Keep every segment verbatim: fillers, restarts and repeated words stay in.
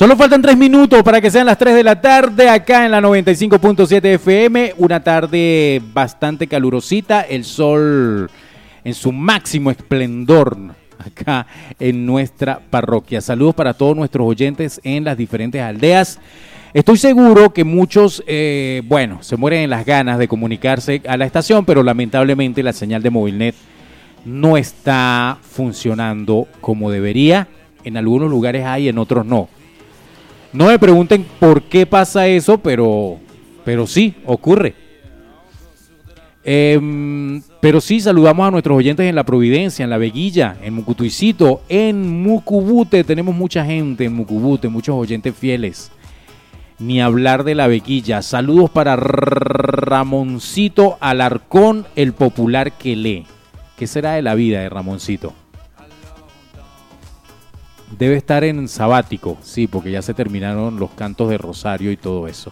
Solo faltan tres minutos para que sean las tres de la tarde acá en la noventa y cinco punto siete F M. Una tarde bastante calurosita, el sol en su máximo esplendor acá en nuestra parroquia. Saludos para todos nuestros oyentes en las diferentes aldeas. Estoy seguro que muchos, eh, bueno, se mueren en las ganas de comunicarse a la estación, pero lamentablemente la señal de Movilnet no está funcionando como debería. En algunos lugares hay, en otros no. No me pregunten por qué pasa eso, pero, pero sí, ocurre. Eh, pero sí, saludamos a nuestros oyentes en La Providencia, en La Veguilla, en Mucutuicito, en Mucubute. Tenemos mucha gente en Mucubute, muchos oyentes fieles. Ni hablar de La Veguilla. Saludos para Ramoncito Alarcón, el popular que lee. ¿Qué será de la vida de Ramoncito? Debe estar en sabático, sí, porque ya se terminaron los cantos de Rosario y todo eso.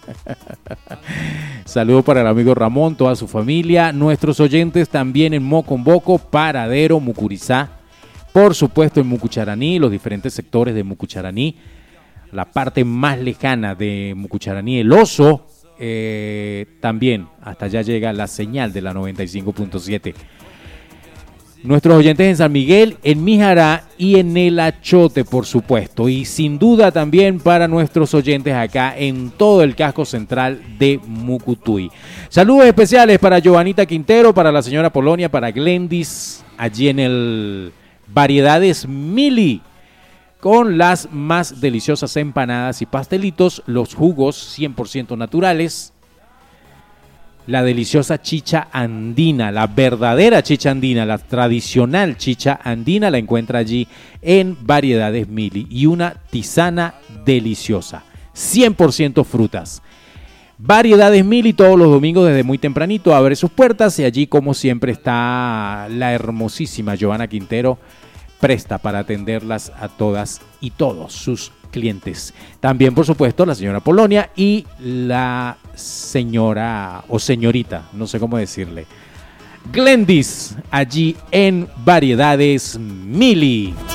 Saludos para el amigo Ramón, toda su familia, nuestros oyentes también en Mocomboco, Paradero, Mucurizá, por supuesto en Mucucharaní, los diferentes sectores de Mucucharaní, la parte más lejana de Mucucharaní, El Oso, eh, también hasta allá llega la señal de la noventa y cinco punto siete. Nuestros oyentes en San Miguel, en Mijará y en el Achote, por supuesto. Y sin duda también para nuestros oyentes acá en todo el casco central de Mucutuy. Saludos especiales para Giovanita Quintero, para la señora Polonia, para Glendis, allí en el Variedades Mili, con las más deliciosas empanadas y pastelitos, los jugos cien por ciento naturales. La deliciosa chicha andina, la verdadera chicha andina, la tradicional chicha andina la encuentra allí en Variedades Mili y una tisana deliciosa, cien por ciento frutas. Variedades Mili todos los domingos desde muy tempranito abre sus puertas y allí como siempre está la hermosísima Giovanna Quintero presta para atenderlas a todas y todos sus clientes. También, por supuesto, la señora Polonia y la señora o señorita, no sé cómo decirle, Glendis, allí en Variedades Mili.